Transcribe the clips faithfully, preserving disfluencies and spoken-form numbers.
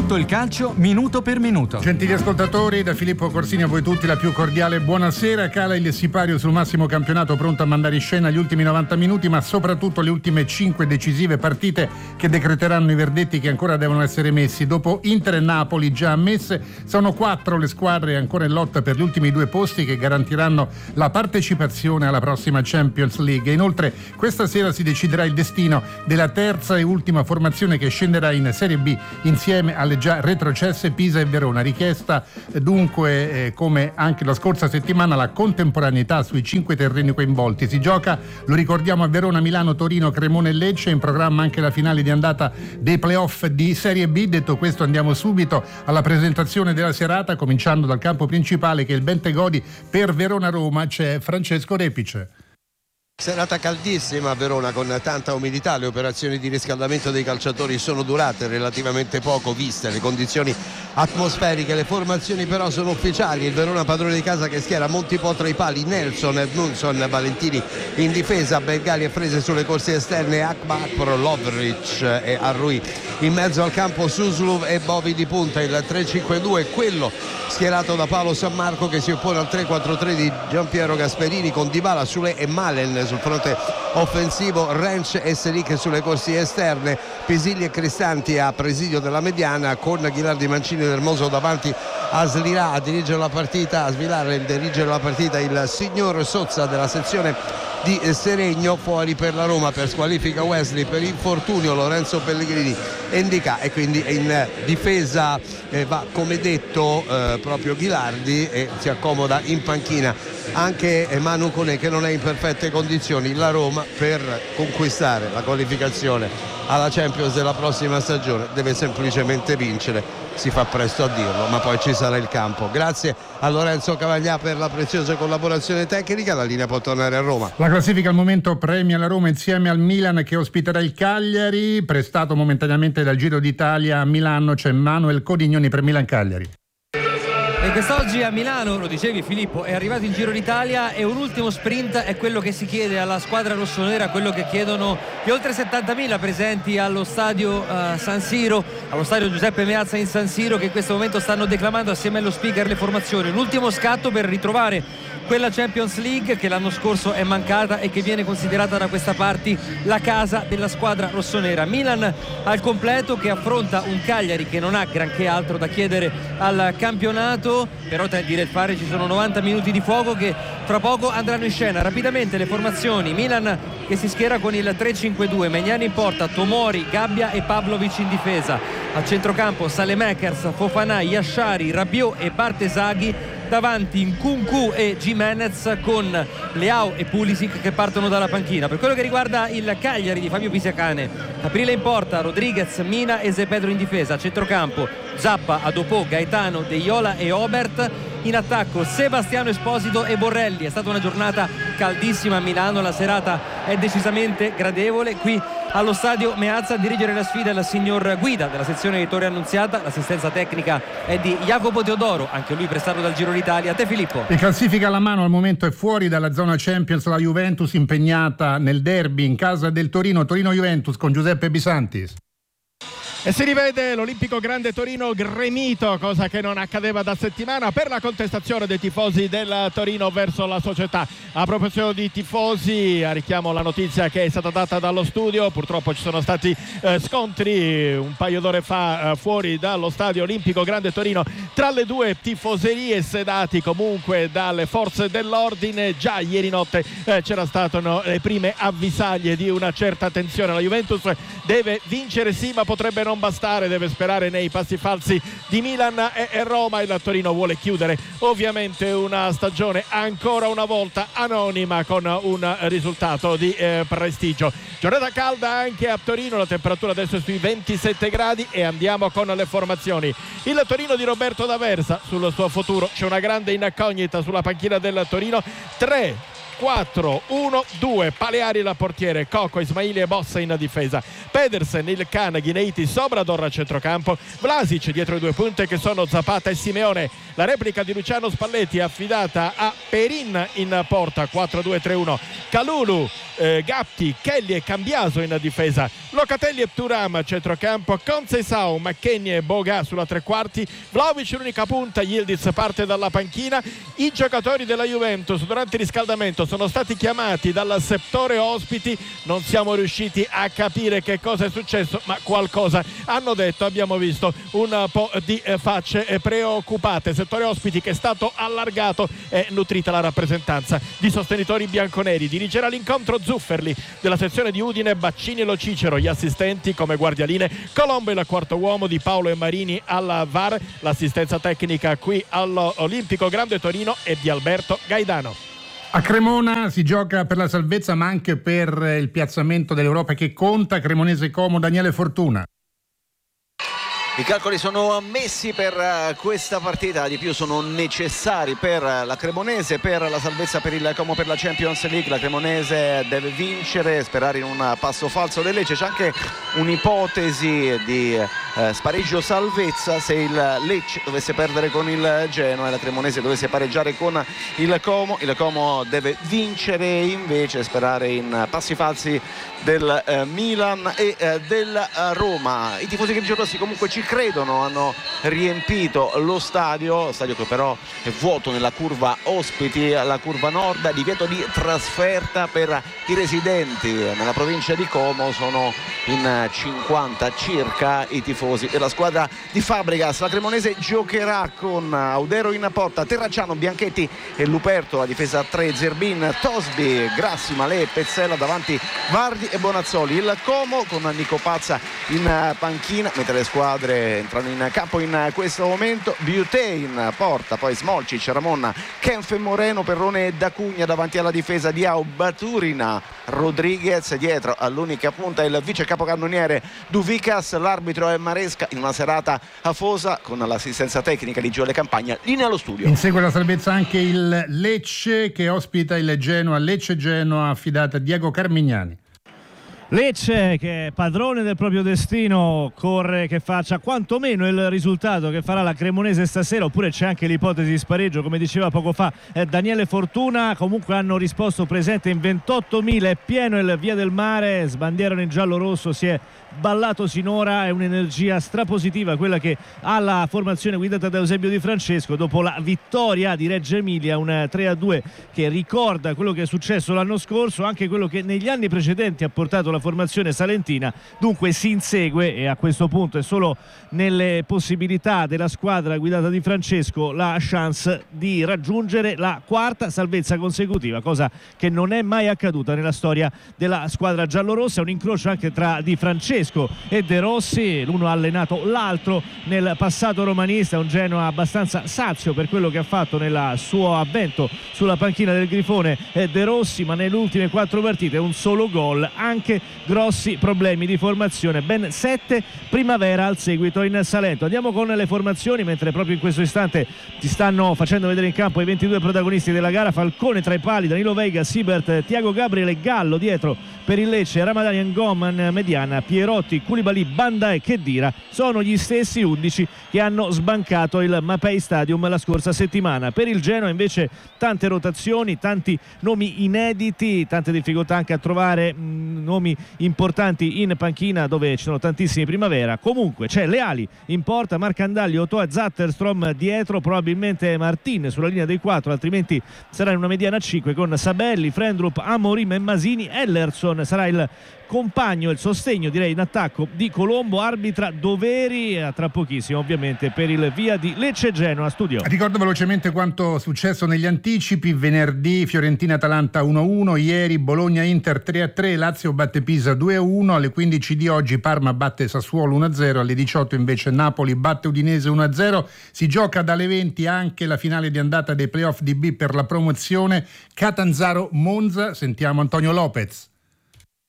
Tutto il calcio minuto per minuto. Gentili ascoltatori, da Filippo Corsini a voi tutti la più cordiale buonasera. Cala il sipario sul massimo campionato, pronto a mandare in scena gli ultimi novanta minuti, ma soprattutto le ultime cinque decisive partite che decreteranno i verdetti che ancora devono essere messi. Dopo Inter e Napoli già ammesse, sono quattro le squadre ancora in lotta per gli ultimi due posti che garantiranno la partecipazione alla prossima Champions League. Inoltre questa sera si deciderà il destino della terza e ultima formazione che scenderà in Serie B insieme alle già retrocesse Pisa e Verona. Richiesta dunque, eh, come anche la scorsa settimana, la contemporaneità sui cinque terreni coinvolti. Si gioca, lo ricordiamo, a Verona, Milano, Torino, Cremone e Lecce. In programma anche la finale di andata dei playoff di Serie B. Detto questo, andiamo subito alla presentazione della serata, cominciando dal campo principale che è il Bentegodi per Verona-Roma. C'è Francesco Repice. Serata caldissima a Verona con tanta umidità, le operazioni di riscaldamento dei calciatori sono durate relativamente poco viste le condizioni atmosferiche. Le formazioni però sono ufficiali: il Verona padrone di casa che schiera Montipo tra i pali, Nelson, Edmundson, Valentini in difesa, Bengali e Frese sulle corsie esterne, Akbar, Lovric e Arrui in mezzo al campo, Suslov e Bovi di punta. Il tre cinque due, quello schierato da Paolo San Marco, che si oppone al tre quattro tre di Giampiero Gasperini con Dybala, Sule e Malen sul fronte offensivo, Rensch e Selic sulle corsie esterne, Pisilli e Cristanti a presidio della mediana, con Ghilardi, Mancini e Hermoso davanti a Slirà. A dirigere la partita, a svilare e dirigere la partita il signor Sozza della sezione di Seregno. Fuori per la Roma per squalifica Wesley, per infortunio Lorenzo Pellegrini e Indica, e quindi in difesa eh, va come detto eh, proprio Ghilardi, e si accomoda in panchina anche Manu Koné, che non è in perfette condizioni. La Roma, per conquistare la qualificazione alla Champions della prossima stagione, deve semplicemente vincere. Si fa presto a dirlo, ma poi ci sarà il campo. Grazie a Lorenzo Cavagnà per la preziosa collaborazione tecnica. La linea può tornare a Roma. La classifica al momento premia la Roma insieme al Milan, che ospiterà il Cagliari. Prestato momentaneamente dal Giro d'Italia a Milano c'è Manuel Codignoni per Milan Cagliari. E quest'oggi a Milano, lo dicevi Filippo, è arrivato il Giro d'Italia e un ultimo sprint è quello che si chiede alla squadra rossonera, quello che chiedono gli oltre settantamila presenti allo stadio uh, San Siro, allo stadio Giuseppe Meazza in San Siro, che in questo momento stanno declamando assieme allo speaker le formazioni. Un ultimo scatto per ritrovare quella Champions League che l'anno scorso è mancata e che viene considerata da questa parte la casa della squadra rossonera. Milan al completo, che affronta un Cagliari che non ha granché altro da chiedere al campionato, però tra il dire e il fare ci sono novanta minuti di fuoco che fra poco andranno in scena. Rapidamente le formazioni: Milan che si schiera con il tre cinque due, Magnani in porta, Tomori, Gabbia e Pavlovic in difesa. A centrocampo Saelemaekers, Fofana, Yashari, Rabiot e Bartesaghi. Davanti Nkunku e Gimenez, con Leao e Pulisic che partono dalla panchina. Per quello che riguarda il Cagliari di Fabio Pisacane, Aprile in porta, Rodriguez, Mina e Zepedro in difesa. A centrocampo Zappa, Adopò, Gaetano, De Iola e Obert. In attacco Sebastiano Esposito e Borrelli. È stata una giornata caldissima a Milano, la serata è decisamente gradevole. Qui allo stadio Meazza a dirigere la sfida il signor Guida della sezione di Torre Annunziata. L'assistenza tecnica è di Jacopo Teodoro, anche lui prestato dal Giro d'Italia. A te Filippo. In classifica alla mano al momento è fuori dalla zona Champions la Juventus, impegnata nel derby in casa del Torino. Torino-Juventus con Giuseppe Bisantis. E si rivede l'Olimpico Grande Torino gremito, cosa che non accadeva da settimana, per la contestazione dei tifosi del Torino verso la società. A proposito di tifosi, richiamo la notizia che è stata data dallo studio. Purtroppo ci sono stati eh, scontri un paio d'ore fa eh, fuori dallo stadio Olimpico Grande Torino tra le due tifoserie, sedati comunque dalle forze dell'ordine. Già ieri notte eh, c'era stata le prime avvisaglie di una certa tensione. La Juventus deve vincere sì, ma potrebbe non bastare, deve sperare nei passi falsi di Milan e, e Roma. Il Torino vuole chiudere ovviamente una stagione ancora una volta anonima con un risultato di eh, prestigio. Giornata calda anche a Torino, la temperatura adesso è sui ventisette gradi e andiamo con le formazioni. Il Torino di Roberto D'Aversa, sul suo futuro c'è una grande incognita sulla panchina del Torino. Tre quattro uno due. Paleari la portiere, Coco, Ismaili e Bossa in difesa, Pedersen, il Can, Ghineiti, Sobrador a centrocampo, Vlasic dietro i due punte che sono Zapata e Simeone. La replica di Luciano Spalletti affidata a Perin in porta, quattro due tre uno. Kalulu, eh, Gatti, Kelly e Cambiaso in difesa, Locatelli e Thuram a centrocampo, Conceição, McKennie e Boga sulla tre quarti, Vlahovic l'unica punta, Yildiz parte dalla panchina. I giocatori della Juventus durante il riscaldamento sono stati chiamati dal settore ospiti, non siamo riusciti a capire che cosa è successo, ma qualcosa hanno detto, abbiamo visto un po' di facce preoccupate. Settore ospiti che è stato allargato, è nutrita la rappresentanza di sostenitori bianconeri. Dirigerà l'incontro Zufferli della sezione di Udine, Baccini e Lo Cicero, gli assistenti come guardialine Colombo il quarto uomo, Di Paolo e Marini alla V A R, l'assistenza tecnica qui all'Olimpico Grande Torino e di Alberto Gaidano. A Cremona si gioca per la salvezza ma anche per il piazzamento dell'Europa che conta. Cremonese Como, Daniele Fortuna. I calcoli sono messi per questa partita, di più sono necessari per la Cremonese, per la salvezza per il Como, per la Champions League. La Cremonese deve vincere, sperare in un passo falso del Lecce. C'è anche un'ipotesi di eh, spareggio salvezza se il Lecce dovesse perdere con il Genoa e la Cremonese dovesse pareggiare con il Como. Il Como deve vincere invece, sperare in passi falsi del eh, Milan e eh, del eh, Roma. I tifosi grigiorossi comunque ci credono, hanno riempito lo stadio, stadio che però è vuoto nella curva ospiti, la curva nord, divieto di trasferta per i residenti nella provincia di Como. Sono in cinquanta circa i tifosi della squadra di Fabregas. La Cremonese giocherà con Audero in porta, Terracciano, Bianchetti e Luperto, la difesa tre, Zerbin, Tosbi, Grassi, Malè, Pezzella, davanti Vardi e Bonazzoli. Il Como con Nico Pazza in panchina, mentre le squadre entrano in campo in questo momento. Biuté in porta, poi Smolcic, Ramon, Kenf e Moreno, Perrone e D'Acugna davanti alla difesa di Aubaturina, Rodriguez dietro all'unica punta il vice capocannoniere Duvicas. L'arbitro è Maresca in una serata afosa con l'assistenza tecnica di Gioele Campagna. Linea allo studio. Insegue la salvezza anche il Lecce che ospita il Genoa. Lecce Genoa affidata a Diego Carmignani. Lecce che è padrone del proprio destino, corre che faccia quantomeno il risultato che farà la Cremonese stasera, oppure c'è anche l'ipotesi di spareggio come diceva poco fa eh, Daniele Fortuna. Comunque hanno risposto presente in ventottomila, è pieno il Via del Mare, sbandierano in giallo-rosso, si è ballato sinora, è un'energia strapositiva quella che ha la formazione guidata da Eusebio Di Francesco dopo la vittoria di Reggio Emilia, un tre a due che ricorda quello che è successo l'anno scorso, anche quello che negli anni precedenti ha portato la formazione salentina. Dunque si insegue, e a questo punto è solo nelle possibilità della squadra guidata Di Francesco la chance di raggiungere la quarta salvezza consecutiva, cosa che non è mai accaduta nella storia della squadra giallorossa. Un incrocio anche tra Di Francesco e De Rossi, l'uno ha allenato l'altro nel passato romanista, un Genoa abbastanza sazio per quello che ha fatto nel suo avvento sulla panchina del Grifone De Rossi, ma nelle ultime quattro partite un solo gol, anche grossi problemi di formazione, ben sette primavera al seguito in Salento. Andiamo con le formazioni, mentre proprio in questo istante ti stanno facendo vedere in campo i ventidue protagonisti della gara. Falcone tra i pali, Danilo Veiga, Sibert, Tiago Gabriele, Gallo dietro per il Lecce, Ramadani, Ngoman, Mediana, Pierotti, Koulibaly, Banda e Khedira sono gli stessi undici che hanno sbancato il Mapei Stadium la scorsa settimana. Per il Genoa invece tante rotazioni, tanti nomi inediti, tante difficoltà anche a trovare mh, nomi importanti in panchina dove ci sono tantissimi primavera. Comunque c'è Leali in porta, Marcandagli, Otoa, Zatterstrom dietro, probabilmente Martin sulla linea dei quattro, altrimenti sarà in una mediana cinque con Sabelli, Frendrup, Amorim e Masini. Ellerson sarà il compagno, il sostegno direi in attacco di Colombo. Arbitra Doveri, tra pochissimo ovviamente per il via di Lecce Genoa. Studio. Ricordo velocemente quanto successo negli anticipi. Venerdì Fiorentina-Atalanta uno a uno, ieri Bologna-Inter tre a tre, Lazio batte Pisa due a uno, alle quindici di oggi Parma batte Sassuolo uno a zero, alle diciotto invece Napoli batte Udinese uno a zero. Si gioca dalle venti anche la finale di andata dei playoff di B per la promozione, Catanzaro-Monza. Sentiamo Antonio Lopez.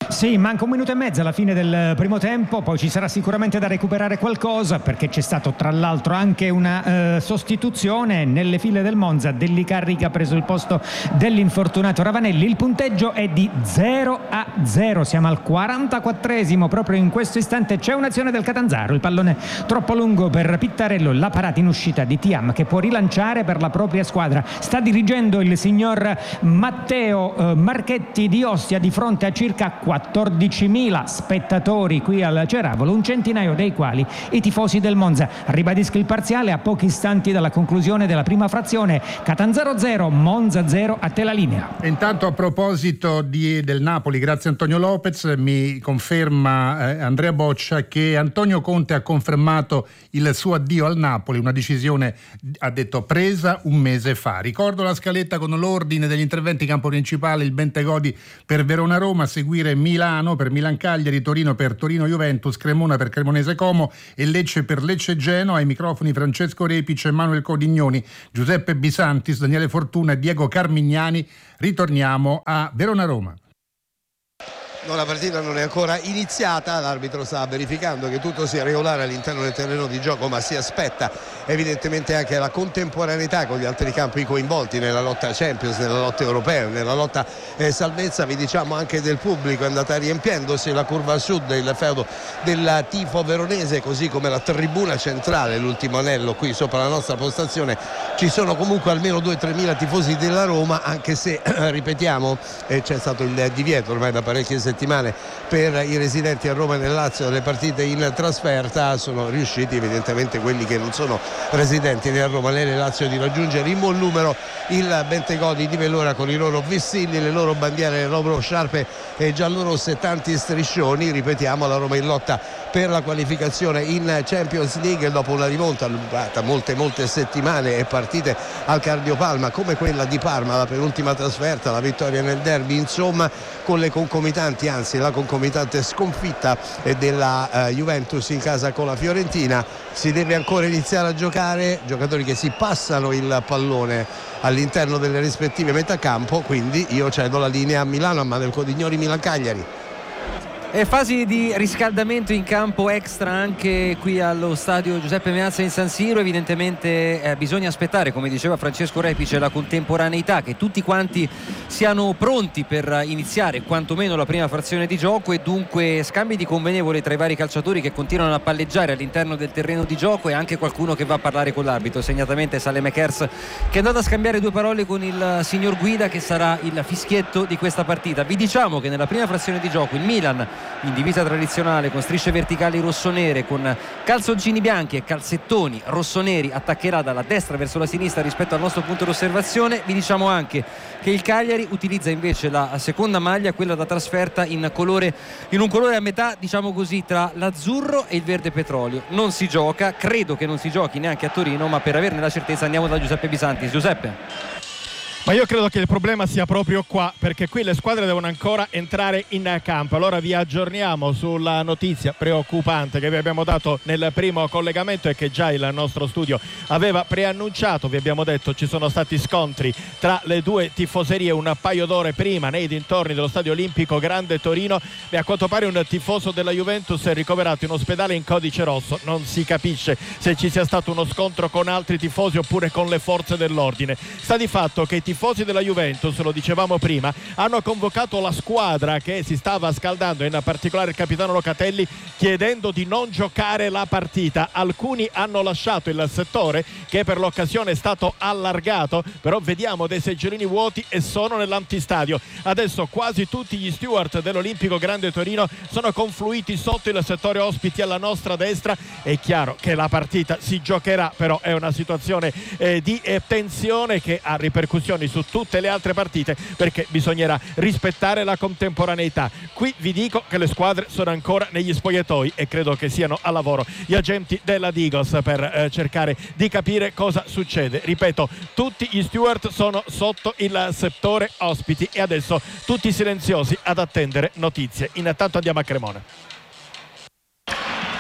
Sì, manca un minuto e mezzo alla fine del primo tempo, poi ci sarà sicuramente da recuperare qualcosa, perché c'è stato tra l'altro anche una eh, sostituzione nelle file del Monza. Dellicarri che ha preso il posto dell'infortunato Ravanelli. Il punteggio è di zero a zero, siamo al quarantaquattresimo, proprio in questo istante c'è un'azione del Catanzaro, il pallone troppo lungo per Pittarello, la parata in uscita di Thiam che può rilanciare per la propria squadra. Sta dirigendo il signor Matteo eh, Marchetti di Ostia di fronte a circa quattordicimila spettatori qui al Ceravolo, un centinaio dei quali i tifosi del Monza. Ribadisco il parziale a pochi istanti dalla conclusione della prima frazione. Catanzaro zero, Monza zero, a te la linea. Intanto, a proposito di, del Napoli, grazie Antonio Lopez, mi conferma eh, Andrea Boccia che Antonio Conte ha confermato il suo addio al Napoli, una decisione, ha detto, presa un mese fa. Ricordo la scaletta con l'ordine degli interventi: campo principale il Bentegodi per Verona-Roma, a seguire Milano per Milan-Cagliari, Torino per Torino-Juventus, Cremona per Cremonese-Como e Lecce per Lecce-Genoa. Ai microfoni Francesco Repice, Emanuele Codignoni, Giuseppe Bisantis, Daniele Fortuna e Diego Carmignani. Ritorniamo a Verona-Roma. No, la partita non è ancora iniziata, l'arbitro sta verificando che tutto sia regolare all'interno del terreno di gioco, ma si aspetta evidentemente anche la contemporaneità con gli altri campi coinvolti nella lotta Champions, nella lotta europea, nella lotta eh, salvezza. Vi diciamo anche del pubblico, è andata riempiendosi la curva sud, il feudo del tifo veronese, così come la tribuna centrale, l'ultimo anello qui sopra la nostra postazione. Ci sono comunque almeno due tre mila tifosi della Roma, anche se ripetiamo eh, c'è stato il divieto ormai da parecchie settimane per i residenti a Roma e nel Lazio delle partite in trasferta. Sono riusciti evidentemente quelli che non sono residenti né a Roma né nel Lazio di raggiungere in buon numero il Bentegodi di Vellora con i loro vessilli, le loro bandiere, le loro sciarpe e giallorosse e tanti striscioni. Ripetiamo, la Roma in lotta per la qualificazione in Champions League dopo una rimonta durata molte molte settimane e partite al cardiopalma come quella di Parma, la penultima trasferta, la vittoria nel derby, insomma, con le concomitanti, anzi la concomitante sconfitta della uh, Juventus in casa con la Fiorentina. Si deve ancora iniziare a giocare, giocatori che si passano il pallone all'interno delle rispettive metacampo, quindi io cedo la linea a Milano, a Manuel Codignoni, Milan-Cagliari. E fasi di riscaldamento in campo extra anche qui allo stadio Giuseppe Meazza in San Siro. Evidentemente eh, bisogna aspettare, come diceva Francesco Repice, la contemporaneità, che tutti quanti siano pronti per iniziare quantomeno la prima frazione di gioco, e dunque scambi di convenevole tra i vari calciatori che continuano a palleggiare all'interno del terreno di gioco, e anche qualcuno che va a parlare con l'arbitro, segnatamente Salem Ekers, che è andato a scambiare due parole con il signor Guida, che sarà il fischietto di questa partita. Vi diciamo che nella prima frazione di gioco il Milan, in divisa tradizionale con strisce verticali rossonere, con calzoncini bianchi e calzettoni rossoneri, attaccherà dalla destra verso la sinistra rispetto al nostro punto d'osservazione. Vi diciamo anche che il Cagliari utilizza invece la seconda maglia, quella da trasferta, in colore, in un colore a metà, diciamo così, tra l'azzurro e il verde petrolio. Non si gioca, credo che non si giochi neanche a Torino, ma per averne la certezza andiamo da Giuseppe Bisantis. Giuseppe. Ma io credo che il problema sia proprio qua, perché qui le squadre devono ancora entrare in campo. Allora vi aggiorniamo sulla notizia preoccupante che vi abbiamo dato nel primo collegamento e che già il nostro studio aveva preannunciato. Vi abbiamo detto ci sono stati scontri tra le due tifoserie un paio d'ore prima nei dintorni dello Stadio Olimpico Grande Torino, e a quanto pare un tifoso della Juventus è ricoverato in ospedale in codice rosso. Non si capisce se ci sia stato uno scontro con altri tifosi oppure con le forze dell'ordine. Sta di fatto che i tifosi tifosi della Juventus, lo dicevamo prima, hanno convocato la squadra che si stava scaldando, in particolare il capitano Locatelli, chiedendo di non giocare la partita. Alcuni hanno lasciato il settore, che per l'occasione è stato allargato, però vediamo dei seggiolini vuoti e sono nell'antistadio. Adesso quasi tutti gli steward dell'Olimpico Grande Torino sono confluiti sotto il settore ospiti alla nostra destra. È chiaro che la partita si giocherà, però è una situazione eh, di eh, tensione che ha ripercussioni su tutte le altre partite, perché bisognerà rispettare la contemporaneità. Qui vi dico che le squadre sono ancora negli spogliatoi e credo che siano a lavoro gli agenti della Digos per eh, cercare di capire cosa succede. Ripeto, tutti gli steward sono sotto il settore ospiti e adesso tutti silenziosi ad attendere notizie. Intanto andiamo a Cremona.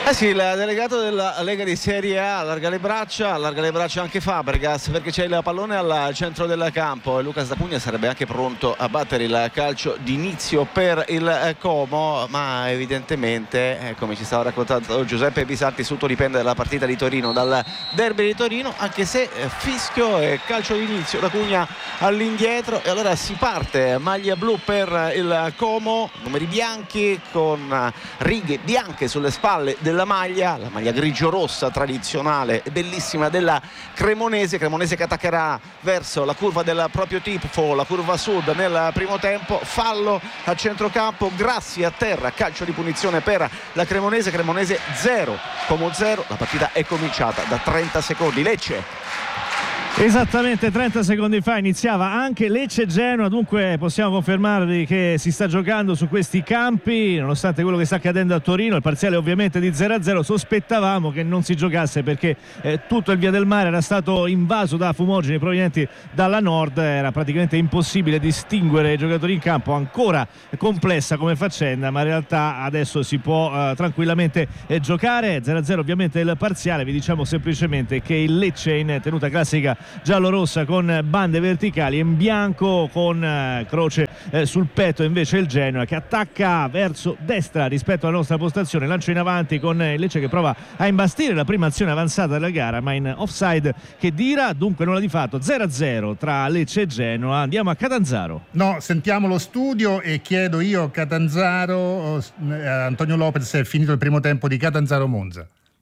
Eh sì, il delegato della Lega di Serie A allarga le braccia, allarga le braccia anche Fabregas, perché c'è il pallone al centro del campo e Lucas D'Acunha sarebbe anche pronto a battere il calcio d'inizio per il Como, ma evidentemente, eh, come ci stava raccontando Giuseppe Pisarti, tutto dipende dalla partita di Torino, dal derby di Torino, anche se eh, fischio e calcio d'inizio, D'Acunha all'indietro e allora si parte, maglia blu per il Como, numeri bianchi con righe bianche sulle spalle del la maglia, la maglia grigio-rossa tradizionale e bellissima della Cremonese, Cremonese che attaccherà verso la curva del proprio tifo, la curva sud nel primo tempo, fallo a centrocampo, Grassi a terra, calcio di punizione per la Cremonese, Cremonese zero, Como zero, la partita è cominciata da trenta secondi, Lecce. Esattamente trenta secondi fa iniziava anche Lecce-Genoa, dunque possiamo confermarvi che si sta giocando su questi campi nonostante quello che sta accadendo a Torino, il parziale ovviamente di zero a zero, sospettavamo che non si giocasse perché eh, tutto il Via del Mare era stato invaso da fumogeni provenienti dalla nord, era praticamente impossibile distinguere i giocatori in campo, ancora complessa come faccenda, ma in realtà adesso si può eh, tranquillamente eh, giocare. Zero a zero ovviamente il parziale, vi diciamo semplicemente che il Lecce in tenuta classica giallo-rossa con bande verticali, in bianco con eh, croce eh, sul petto invece il Genoa che attacca verso destra rispetto alla nostra postazione, lancio in avanti con il Lecce che prova a imbastire la prima azione avanzata della gara ma in offside che dira, dunque nulla di fatto, zero a zero tra Lecce e Genoa. Andiamo a Catanzaro. No, sentiamo lo studio e chiedo io Catanzaro, eh, Antonio Lopez, è finito il primo tempo di Catanzaro-Monza.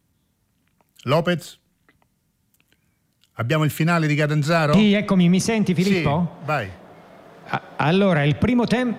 Lopez? Abbiamo il finale di Catanzaro? Sì, eccomi, mi senti Filippo? Sì, vai. A- allora, il primo tempo...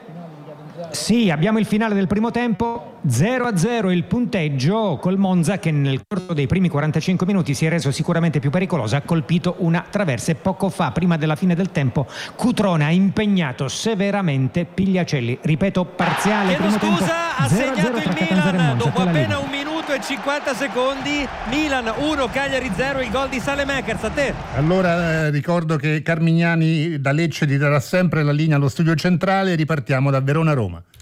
Sì, abbiamo il finale del primo tempo, zero a zero il punteggio col Monza che nel corso dei primi quarantacinque minuti si è reso sicuramente più pericoloso, ha colpito una traversa e poco fa, prima della fine del tempo, Cutrone ha impegnato severamente Pigliacelli. Ripeto, parziale Chiedo primo scusa, tempo, ha zero a zero segnato tra il Catanzaro e Milan Monza, dopo con la appena Liga. un minuto e cinquanta secondi. Milan uno, Cagliari zero, il gol di Saelemaekers. A te. Allora eh, ricordo che Carmignani da Lecce ti darà sempre la linea allo studio centrale e ripartiamo da Verona-Roma.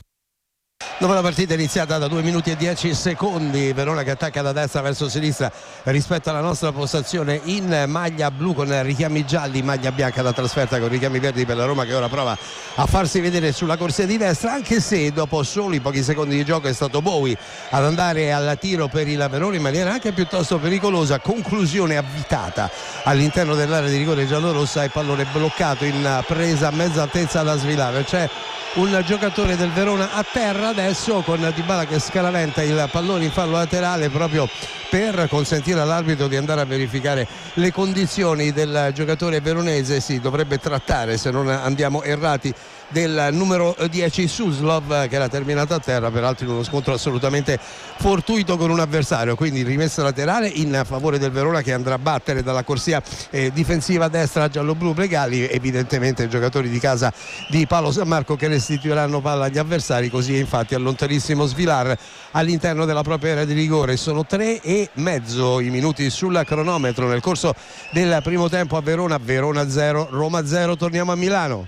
Dopo la partita è iniziata da due minuti e dieci secondi, Verona che attacca da destra verso sinistra rispetto alla nostra postazione in maglia blu con richiami gialli, maglia bianca da trasferta con richiami verdi per la Roma che ora prova a farsi vedere sulla corsia di destra, anche se dopo soli pochi secondi di gioco è stato Bowie ad andare al tiro per il Verona in maniera anche piuttosto pericolosa, conclusione avvitata all'interno dell'area di rigore giallorossa e pallone bloccato in presa a mezza altezza da svilare. C'è un giocatore del Verona a terra adesso con Dybala che scaraventa il pallone in fallo laterale proprio per consentire all'arbitro di andare a verificare le condizioni del giocatore veronese. Si dovrebbe trattare, se non andiamo errati, del numero dieci Suslov che era terminato a terra, peraltro in uno scontro assolutamente fortuito con un avversario, quindi rimessa laterale in favore del Verona che andrà a battere dalla corsia eh, difensiva a destra giallo-blu Bregali, evidentemente i giocatori di casa di Paolo San Marco che restituiranno palla agli avversari, così infatti al lontanissimo Svilar all'interno della propria area di rigore. Sono tre e mezzo i minuti sul cronometro nel corso del primo tempo a Verona. Verona zero, Roma zero. Torniamo a Milano,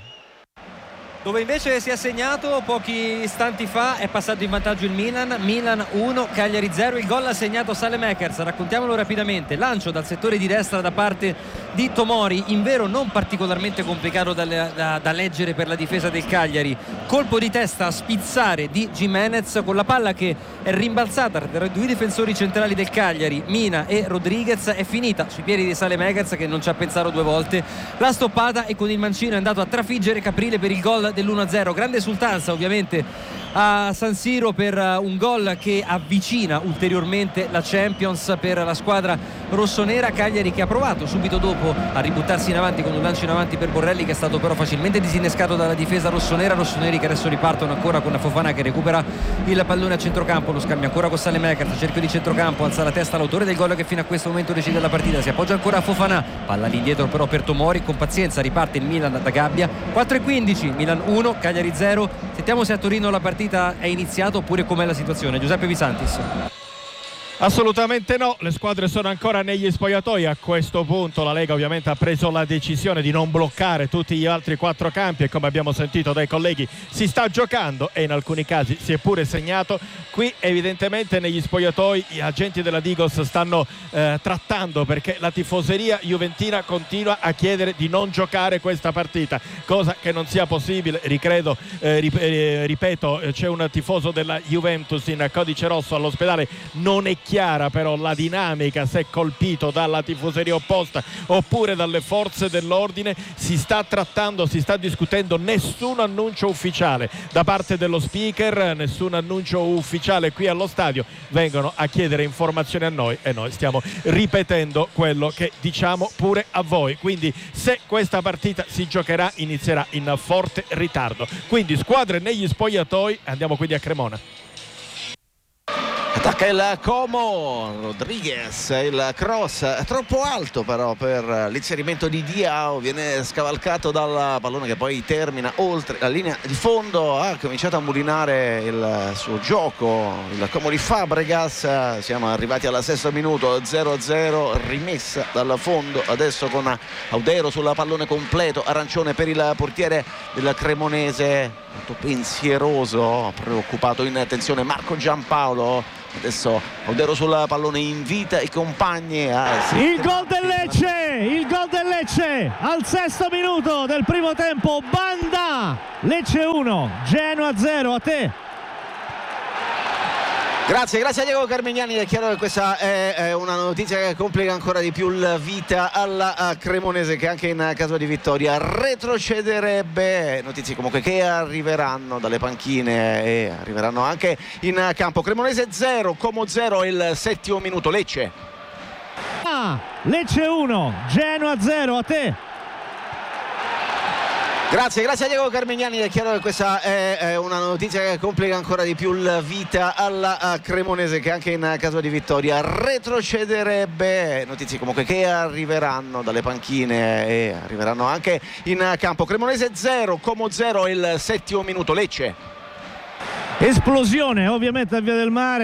dove invece si è segnato pochi istanti fa, è passato in vantaggio il Milan. Milan uno, Cagliari zero, il gol ha segnato Saelemaekers, raccontiamolo rapidamente. Lancio dal settore di destra da parte di Tomori, invero non particolarmente complicato da, da, da leggere per la difesa del Cagliari, colpo di testa a spizzare di Gimenez con la palla che è rimbalzata tra i due difensori centrali del Cagliari, Mina e Rodriguez, è finita sui piedi di Saelemaekers che non ci ha pensato due volte, l'ha stoppata e con il mancino è andato a trafiggere Caprile per il gol dell'uno a zero. Grande esultanza ovviamente a San Siro per un gol che avvicina ulteriormente la Champions per la squadra rossonera. Cagliari che ha provato subito dopo a ributtarsi in avanti con un lancio in avanti per Borrelli che è stato però facilmente disinnescato dalla difesa rossonera. Rossoneri che adesso ripartono ancora con Fofana che recupera il pallone a centrocampo, lo scambia ancora con Saelemaekers, cerchio di centrocampo, alza la testa l'autore del gol che fino a questo momento decide la partita, si appoggia ancora a Fofana, palla all'indietro però per Tomori, con pazienza riparte il Milan da gabbia. Quattro e quindici, Milan uno, Cagliari zero. Sentiamo se a Torino la partita è iniziata oppure com'è la situazione. Giuseppe Visantis. Assolutamente no, le squadre sono ancora negli spogliatoi. A questo punto la Lega ovviamente ha preso la decisione di non bloccare tutti gli altri quattro campi e, come abbiamo sentito dai colleghi, si sta giocando e in alcuni casi si è pure segnato. Qui evidentemente negli spogliatoi gli agenti della Digos stanno eh, trattando, perché la tifoseria juventina continua a chiedere di non giocare questa partita, cosa che non sia possibile. Ricredo, eh, rip- eh, ripeto, c'è un tifoso della Juventus in codice rosso all'ospedale, non è chiara però la dinamica, se è colpito dalla tifoseria opposta oppure dalle forze dell'ordine. Si sta trattando, si sta discutendo, nessun annuncio ufficiale da parte dello speaker, nessun annuncio ufficiale qui allo stadio. Vengono a chiedere informazioni a noi e noi stiamo ripetendo quello che diciamo pure a voi. Quindi se questa partita si giocherà, inizierà in forte ritardo. Quindi squadre negli spogliatoi. Andiamo quindi a Cremona. Attacca il Como, Rodriguez, il cross troppo alto però per l'inserimento di Diao, viene scavalcato dal pallone che poi termina oltre la linea di fondo. Ha cominciato a mulinare il suo gioco il Como di Fabregas. Siamo arrivati al sesto minuto, zero a zero, rimessa dal fondo adesso con Audero sul pallone completo, arancione per il portiere del Cremonese, molto pensieroso, preoccupato, in tensione Marco Giampaolo. Adesso Audero sul pallone, invita i compagni a... Il gol del Lecce, il gol del Lecce al sesto minuto del primo tempo. Banda, Lecce uno, Genoa zero. A te. Grazie, grazie a Diego Carmignani. È chiaro che questa è, è una notizia che complica ancora di più la vita alla Cremonese, che anche in caso di vittoria retrocederebbe. Notizie comunque che arriveranno dalle panchine e arriveranno anche in campo. Cremonese zero, Como zero, il settimo minuto. Lecce. Ah, Lecce uno, Genoa zero. A te. Grazie, grazie a Diego Carmignani. È chiaro che questa è, è una notizia che complica ancora di più la vita alla Cremonese, che anche in caso di vittoria retrocederebbe. Notizie comunque che arriveranno dalle panchine e arriveranno anche in campo. Cremonese zero, Como zero, il settimo minuto. Lecce. Esplosione ovviamente a Via del Mare.